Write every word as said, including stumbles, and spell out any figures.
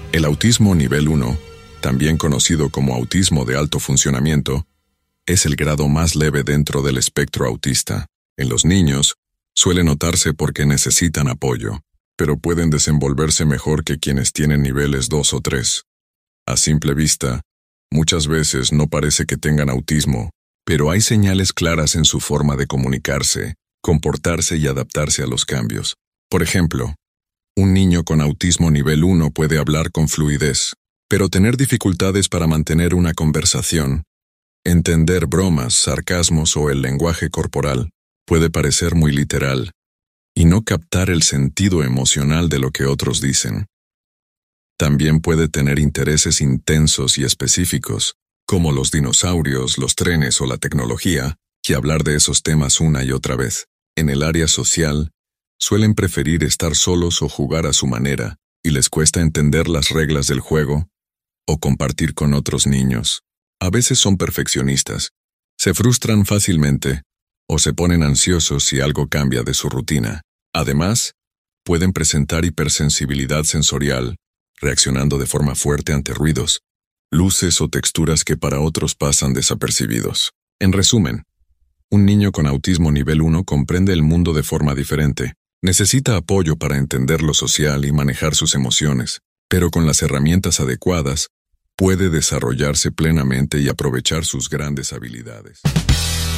El autismo nivel uno, también conocido como autismo de alto funcionamiento, es el grado más leve dentro del espectro autista. En los niños, suele notarse porque necesitan apoyo, pero pueden desenvolverse mejor que quienes tienen niveles dos o tres. A simple vista, muchas veces no parece que tengan autismo, pero hay señales claras en su forma de comunicarse, comportarse y adaptarse a los cambios. Por ejemplo, un niño con autismo nivel uno puede hablar con fluidez, pero tener dificultades para mantener una conversación, entender bromas, sarcasmos o el lenguaje corporal. Puede parecer muy literal y no captar el sentido emocional de lo que otros dicen. También puede tener intereses intensos y específicos, como los dinosaurios, los trenes o la tecnología, y hablar de esos temas una y otra vez. En el área social, suelen preferir estar solos o jugar a su manera, y les cuesta entender las reglas del juego o compartir con otros niños. A veces son perfeccionistas, se frustran fácilmente o se ponen ansiosos si algo cambia de su rutina. Además, pueden presentar hipersensibilidad sensorial, reaccionando de forma fuerte ante ruidos, luces o texturas que para otros pasan desapercibidos. En resumen, un niño con autismo nivel uno comprende el mundo de forma diferente. Necesita apoyo para entender lo social y manejar sus emociones, pero con las herramientas adecuadas, puede desarrollarse plenamente y aprovechar sus grandes habilidades.